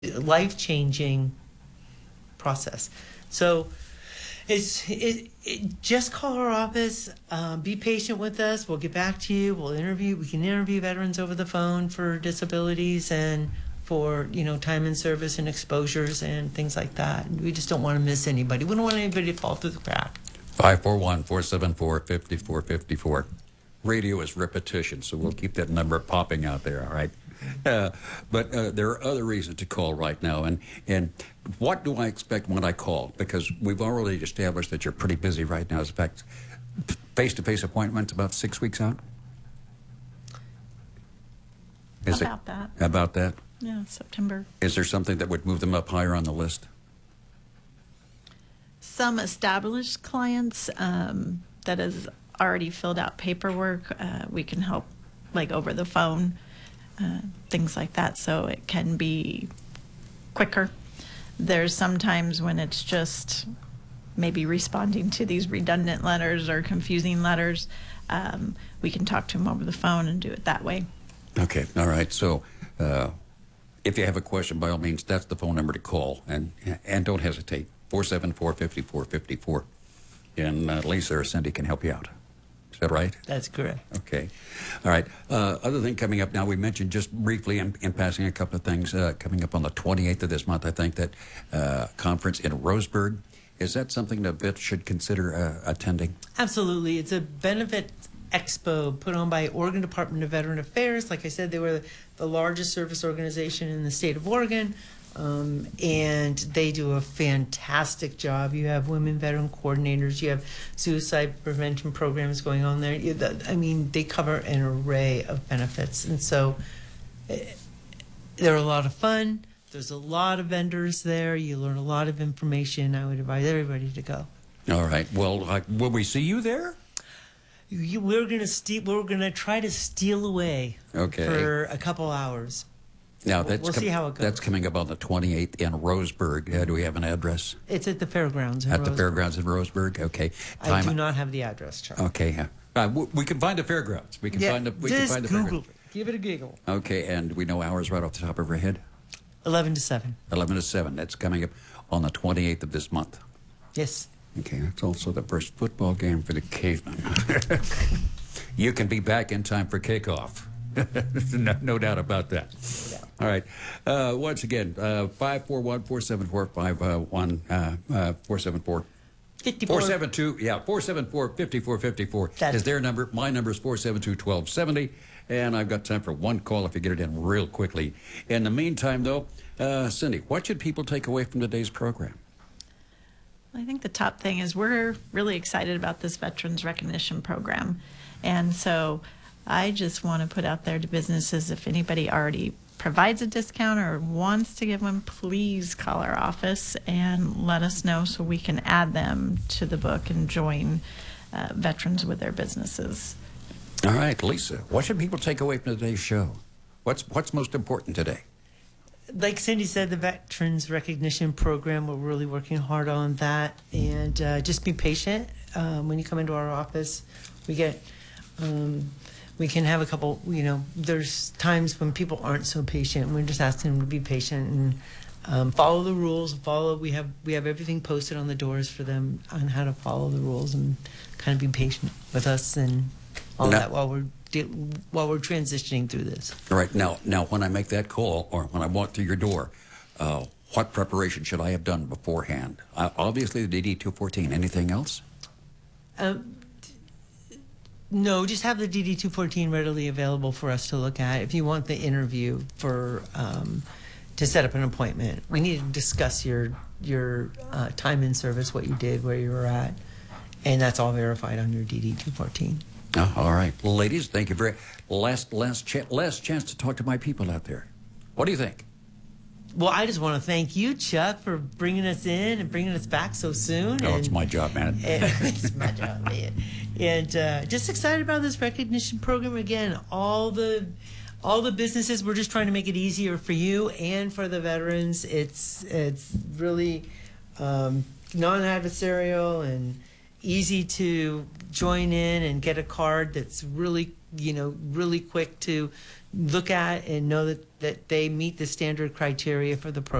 life-changing process. So just call our office, be patient with us. We'll get back to you. We can interview veterans over the phone for disabilities and for, time in service and exposures and things like that. We just don't want to miss anybody. We don't want anybody to fall through the crack. 541-474-5454. Radio is repetition, so we'll keep that number popping out there, all right? But there are other reasons to call right now. And what do I expect when I call? Because we've already established that you're pretty busy right now. In fact, face-to-face appointments about 6 weeks out? About that? Yeah, September. Is there something that would move them up higher on the list? Some established clients that has already filled out paperwork, we can help like over the phone, things like that, so it can be quicker. There's sometimes when it's just maybe responding to these redundant letters or confusing letters, we can talk to them over the phone and do it that way. Okay, all right. So if you have a question, by all means, that's the phone number to call, and don't hesitate. 474-5454. And Lisa or Cindy can help you out. Is that right? That's correct. Okay. All right. Other thing coming up now, we mentioned just briefly in passing a couple of things coming up on the 28th of this month, I think, that conference in Roseburg. Is that something that VIT should consider attending? Absolutely. It's a benefit expo put on by Oregon Department of Veteran Affairs. Like I said, they were the largest service organization in the state of Oregon. And they do a fantastic job. You have women veteran coordinators. You have suicide prevention programs going on there. They cover an array of benefits. And so they're a lot of fun. There's a lot of vendors there. You learn a lot of information. I would advise everybody to go. All right. Well, will we see you there? We're gonna try to steal away for a couple hours. Now, we'll see how it goes. That's coming up on the 28th in Roseburg. Do we have an address? It's at the fairgrounds in Roseburg. At the fairgrounds in Roseburg? Okay. I do not have the address, Charlie. Okay. We can find the fairgrounds. We can find the Google it. Give it a giggle. Okay, and we know hours right off the top of our head? 11 to 7. 11 to 7. That's coming up on the 28th of this month. Yes. Okay, that's also the first football game for the cavemen. You can be back in time for kickoff. No doubt about that. Yeah. All right. Once again, 541-474-474. 472, 474-5454 is their number. My number is 472-1270, and I've got time for one call if you get it in real quickly. In the meantime, though, Cindy, what should people take away from today's program? I think the top thing is we're really excited about this Veterans Recognition Program, and so I just want to put out there to businesses, if anybody already provides a discount or wants to give one, please call our office and let us know so we can add them to the book and join veterans with their businesses. All right, Lisa, what should people take away from today's show? What's most important today? Like Cindy said, the Veterans Recognition Program, we're really working hard on that. And just be patient. When you come into our office, we can have a couple, there's times when people aren't so patient. We're just asking them to be patient and follow the rules. We have everything posted on the doors for them on how to follow the rules and kind of be patient with us and all that while we're transitioning through this. All right. Now, when I make that call or when I walk through your door, what preparation should I have done beforehand? Obviously, the DD-214. Anything else? No, just have the DD-214 readily available for us to look at. If you want the interview to set up an appointment, we need to discuss your time in service, what you did, where you were at, and that's all verified on your DD-214. All right, ladies, thank you very last chance to talk to my people out there. What do you think? Well, I just want to thank you, Chuck, for bringing us in and bringing us back so soon. Oh, it's my job, man. It's my job, man. And just excited about this recognition program. Again, all the businesses, we're just trying to make it easier for you and for the veterans. It's really non-adversarial, easy to join in and get a card that's really, really quick to look at and know that they meet the standard criteria for the program.